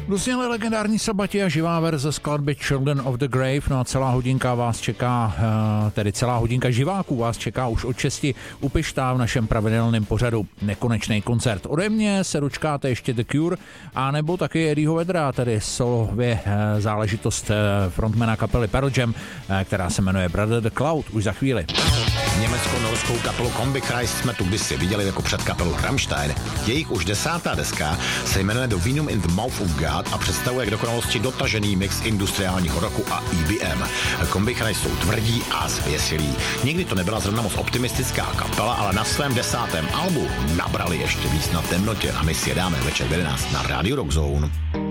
Dozněly legendární Sabati a živá verze skladby Children of the Grave, no a celá hodinka vás čeká, tedy celá hodinka živáků vás čeká už od 6 u Pišta v našem pravidelném pořadu Nekonečný koncert. Ode mě se dočkáte ještě The Cure, a nebo taky Eddieho Vedra, tedy solově záležitost frontmana kapely Pearl Jam, která se jmenuje Brother the Cloud, už za chvíli. Německo-norskou kapelu Combichrist jsme tu kdysi viděli jako před kapelu Rammstein. Jejich už 10. deska se jmenuje The Venom in the Mouth of God a představuje k dokonalosti dotažený mix industriálního rocku a EBM. Combichrist jsou tvrdí a zvěsilí. Nikdy to nebyla zrovna moc optimistická kapela, ale na svém 10. albu nabrali ještě víc na temnotě a my si je dáme večer v 11 na Radio Rock Zone.